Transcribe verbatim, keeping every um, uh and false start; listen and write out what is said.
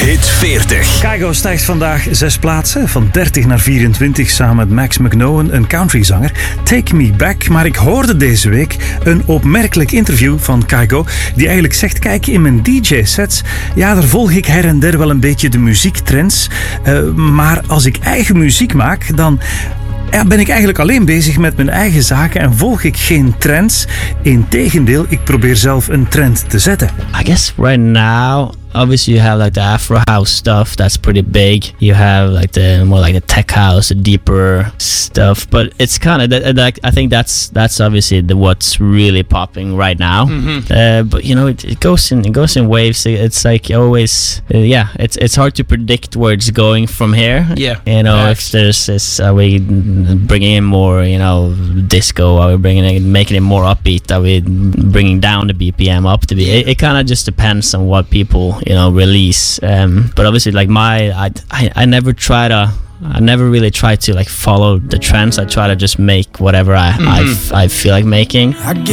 Hit veertig. Kygo stijgt vandaag zes plaatsen, van dertig naar vierentwintig, samen met Max McKnowen, een countryzanger. Take Me Back. Maar ik hoorde deze week een opmerkelijk interview van Kygo, die eigenlijk zegt, kijk, in mijn D J-sets, ja, daar volg ik her en der wel een beetje de muziektrends. Uh, maar als ik eigen muziek maak, dan... Ja, ben ik eigenlijk alleen bezig met mijn eigen zaken en volg ik geen trends. Integendeel, ik probeer zelf een trend te zetten. I guess right now, obviously you have like the Afro house stuff that's pretty big. You have like the more like the tech house, the deeper stuff. But it's kind of like, I think that's that's obviously the what's really popping right now. Mm-hmm. Uh, but you know, it, it goes in it goes in waves. It's like always, uh, yeah. It's it's hard to predict where it's going from here. Yeah. You know, yeah. if there's this, are we bringing in more, you know, disco? Are we bringing it, making it more upbeat? Are we bringing down the B P M up to be? It, it kind of just depends on what people, you know, release. Um, but obviously, like my, I, I, I never try to, I never really try to like follow the trends. I try to just make whatever I, mm-hmm. I, I feel like making.